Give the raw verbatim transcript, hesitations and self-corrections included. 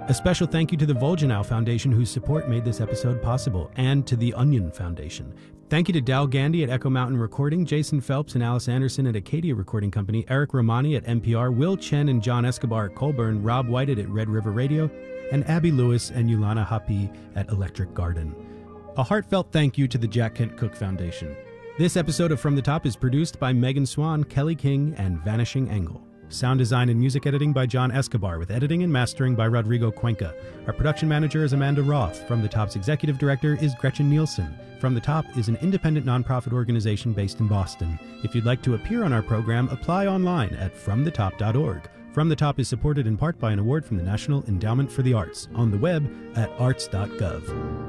A special thank you to the Volgenau Foundation, whose support made this episode possible, and to the Onion Foundation. Thank you to Dal Gandy at Echo Mountain Recording, Jason Phelps and Alice Anderson at Acadia Recording Company, Eric Romani at N P R, Will Chen and John Escobar at Colburn, Rob Whited at Red River Radio, and Abby Lewis and Yulana Hapi at Electric Garden. A heartfelt thank you to the Jack Kent Cooke Foundation. This episode of From the Top is produced by Megan Swan, Kelly King, and Vanishing Angle. Sound design and music editing by John Escobar, with editing and mastering by Rodrigo Cuenca. Our production manager is Amanda Roth. From the Top's executive director is Gretchen Nielsen. From the Top is an independent nonprofit organization based in Boston. If you'd like to appear on our program, apply online at from the top dot org. From the Top is supported in part by an award from the National Endowment for the Arts, on the web at arts dot gov.